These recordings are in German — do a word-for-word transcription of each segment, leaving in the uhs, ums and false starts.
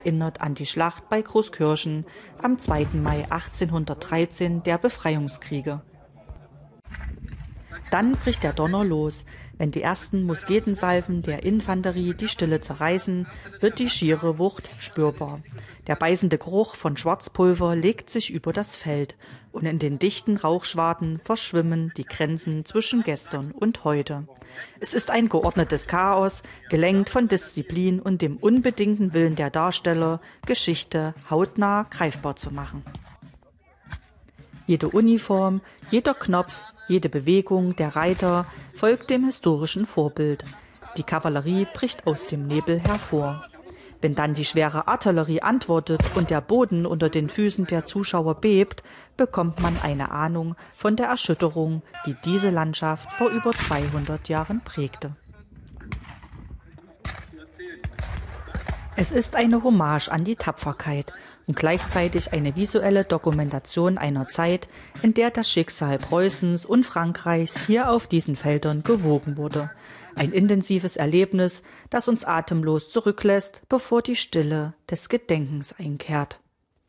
Erinnert an die Schlacht bei Großkirchen am zweiten Mai achtzehnhundertdreizehn der Befreiungskriege. Dann bricht der Donner los. Wenn die ersten Musketensalven der Infanterie die Stille zerreißen, wird die schiere Wucht spürbar. Der beißende Geruch von Schwarzpulver legt sich über das Feld und in den dichten Rauchschwaden verschwimmen die Grenzen zwischen gestern und heute. Es ist ein geordnetes Chaos, gelenkt von Disziplin und dem unbedingten Willen der Darsteller, Geschichte hautnah greifbar zu machen. Jede Uniform, jeder Knopf, jede Bewegung der Reiter folgt dem historischen Vorbild. Die Kavallerie bricht aus dem Nebel hervor. Wenn dann die schwere Artillerie antwortet und der Boden unter den Füßen der Zuschauer bebt, bekommt man eine Ahnung von der Erschütterung, die diese Landschaft vor über zweihundert Jahren prägte. Es ist eine Hommage an die Tapferkeit und gleichzeitig eine visuelle Dokumentation einer Zeit, in der das Schicksal Preußens und Frankreichs hier auf diesen Feldern gewogen wurde. Ein intensives Erlebnis, das uns atemlos zurücklässt, bevor die Stille des Gedenkens einkehrt.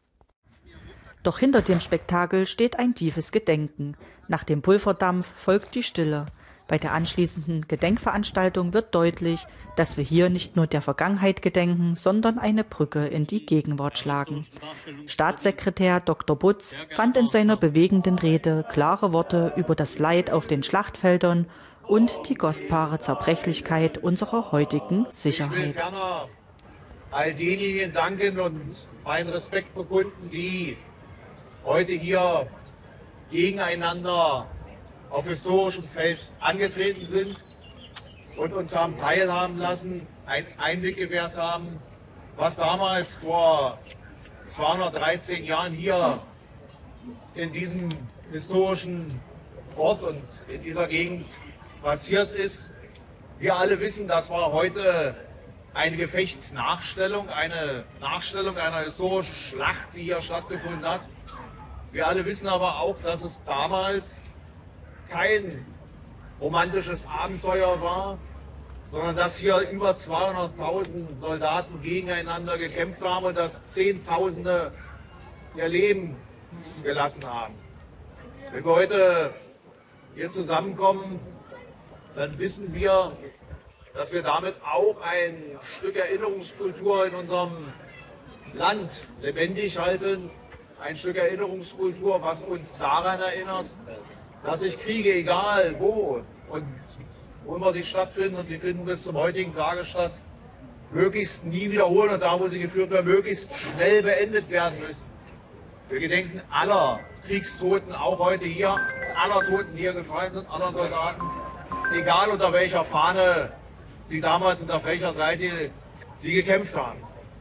Doch hinter dem Spektakel steht ein tiefes Gedenken. Nach dem Pulverdampf folgt die Stille. Bei der anschließenden Gedenkveranstaltung wird deutlich, dass wir hier nicht nur der Vergangenheit gedenken, sondern eine Brücke in die Gegenwart schlagen. Staatssekretär Doktor Butz fand in seiner bewegenden Rede klare Worte über das Leid auf den Schlachtfeldern und die kostbare Zerbrechlichkeit unserer heutigen Sicherheit. Ich will ferner all denjenigen danken und meinen Respekt bekunden, die heute hier gegeneinander auf historischem Feld angetreten sind und uns haben teilhaben lassen, einen Einblick gewährt haben, was damals vor zweihundertdreizehn Jahren hier in diesem historischen Ort und in dieser Gegend passiert ist. Wir alle wissen, das war heute eine Gefechtsnachstellung, eine Nachstellung einer historischen Schlacht, die hier stattgefunden hat. Wir alle wissen aber auch, dass es damals kein romantisches Abenteuer war, sondern dass hier über zweihunderttausend Soldaten gegeneinander gekämpft haben und dass Zehntausende ihr Leben gelassen haben. Wenn wir heute hier zusammenkommen, dann wissen wir, dass wir damit auch ein Stück Erinnerungskultur in unserem Land lebendig halten. Ein Stück Erinnerungskultur, was uns daran erinnert, dass sich Kriege, egal wo und wo immer sie stattfinden, und sie finden bis zum heutigen Tage statt, möglichst nie wiederholen und da, wo sie geführt werden, möglichst schnell beendet werden müssen. Wir gedenken aller Kriegstoten, auch heute hier, aller Toten, die hier gefallen sind, aller Soldaten, egal unter welcher Fahne sie damals und auf welcher Seite sie gekämpft haben.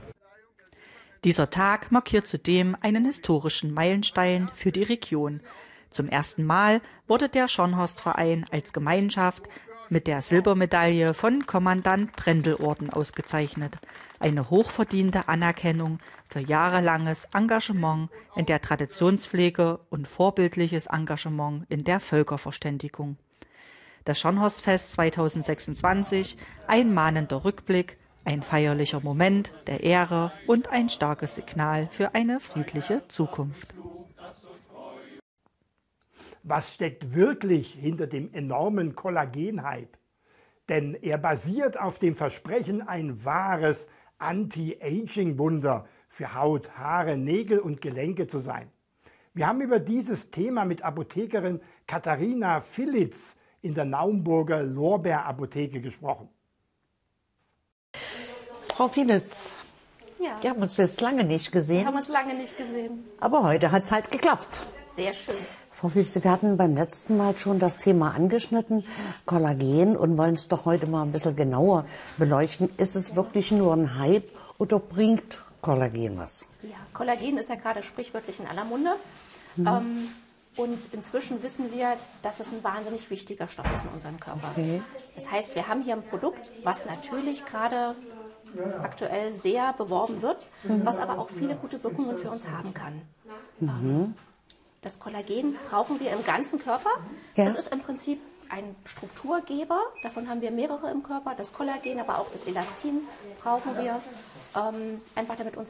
Dieser Tag markiert zudem einen historischen Meilenstein für die Region. Zum ersten Mal wurde der Schornhorst-Verein als Gemeinschaft mit der Silbermedaille von Kommandant Brendel-Orden ausgezeichnet. Eine hochverdiente Anerkennung für jahrelanges Engagement in der Traditionspflege und vorbildliches Engagement in der Völkerverständigung. Das Schornhorstfest zweitausendsechsundzwanzig, ein mahnender Rückblick, ein feierlicher Moment der Ehre und ein starkes Signal für eine friedliche Zukunft. Was steckt wirklich hinter dem enormen Kollagen-Hype? Denn er basiert auf dem Versprechen, ein wahres Anti-Aging-Wunder für Haut, Haare, Nägel und Gelenke zu sein. Wir haben über dieses Thema mit Apothekerin Katharina Philitz in der Naumburger Lorbeer-Apotheke gesprochen. Frau Philitz, ja. Wir haben uns jetzt lange nicht gesehen. Wir haben uns lange nicht gesehen. Aber heute hat es halt geklappt. Sehr schön. Frau Philitz, wir hatten beim letzten Mal schon das Thema angeschnitten, Kollagen, und wollen es doch heute mal ein bisschen genauer beleuchten. Ist es wirklich nur ein Hype oder bringt Kollagen was? Ja, Kollagen ist ja gerade sprichwörtlich in aller Munde. Mhm. Ähm, und inzwischen wissen wir, dass es ein wahnsinnig wichtiger Stoff ist in unserem Körper. Okay. Das heißt, wir haben hier ein Produkt, was natürlich gerade aktuell sehr beworben wird, mhm. was aber auch viele gute Wirkungen für uns haben kann. Mhm. Das Kollagen brauchen wir im ganzen Körper. Ja. Das ist im Prinzip ein Strukturgeber. Davon haben wir mehrere im Körper. Das Kollagen, aber auch das Elastin brauchen wir. ähm, einfach damit unser